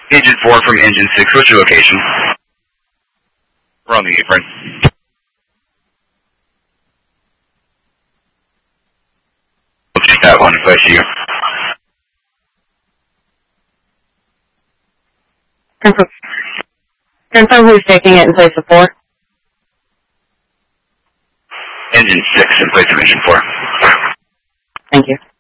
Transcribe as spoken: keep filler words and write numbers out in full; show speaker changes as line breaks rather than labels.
Engine four from engine six, what's your location? We're on the apron. We'll take that one if I see you.
Confirm, confirm who's taking it in place of four.
Engine six in place of engine four.
Thank you.